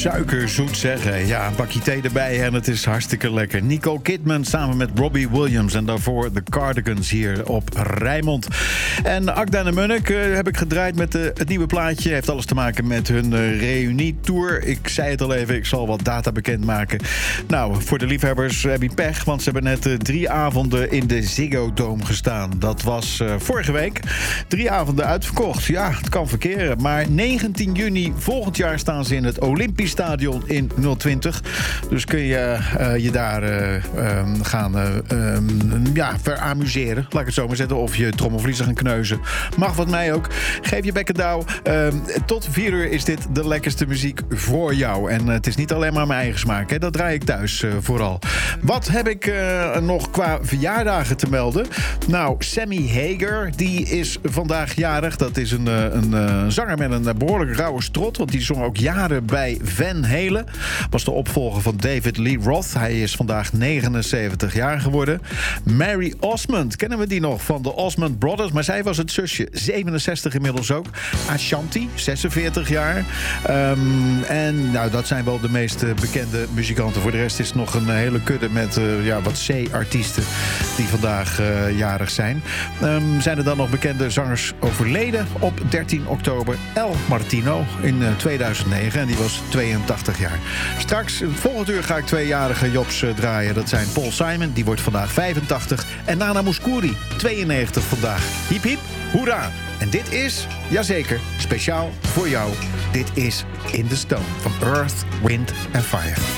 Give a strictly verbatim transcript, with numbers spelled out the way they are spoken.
suikerzoet zeggen. Ja, een bakje thee erbij en het is hartstikke lekker. Nicole Kidman samen met Robbie Williams. En daarvoor de Cardigans hier op Rijnmond. En Akda en de Munnik uh, heb ik gedraaid met uh, het nieuwe plaatje. Heeft alles te maken met hun uh, reunietour. Ik zei het al even, ik zal wat data bekendmaken. Nou, voor de liefhebbers heb je pech. Want ze hebben net uh, drie avonden in de Ziggo Dome gestaan. Dat was uh, vorige week. Drie avonden uitverkocht. Ja, het kan verkeren. Maar negentien juni volgend jaar staan ze in het Olympisch Stadion in nul twintig. Dus kun je uh, je daar uh, um, gaan uh, um, ja, veramuseren. Laat ik het zo maar zetten. Of je trommelvliezen gaan kneuzen. Mag wat mij ook. Geef je bekken dauw. Uh, tot vier uur is dit de lekkerste muziek voor jou. En uh, het is niet alleen maar mijn eigen smaak. Hè. Dat draai ik thuis uh, vooral. Wat heb ik uh, nog qua verjaardagen te melden? Nou, Sammy Hagar, die is vandaag jarig. Dat is een, een, een zanger met een behoorlijk rauwe strot. Want die zong ook jaren bij Van Halen. Was de opvolger van David Lee Roth. Hij is vandaag negenenzeventig jaar geworden. Mary Osmond, kennen we die nog van de Osmond Brothers? Maar zij was het zusje, zevenenzestig inmiddels ook. Ashanti, zesenveertig jaar. Um, en nou, dat zijn wel de meest bekende muzikanten. Voor de rest is het nog een hele kudde met uh, ja, wat C-artiesten die vandaag uh, jarig zijn. Um, zijn er dan nog bekende zangers overleden op dertien oktober? El Martino in uh, tweeduizend negen en die was tweeëntachtig jaar. Straks, volgend uur ga ik tweejarige Jobs uh, draaien. Dat zijn Paul Simon, die wordt vandaag vijfentachtig. En Nana Mouskouri, tweeënnegentig vandaag. Hiep hiep, hoera! En dit is, jazeker, speciaal voor jou. Dit is In the Stone van Earth, Wind and Fire.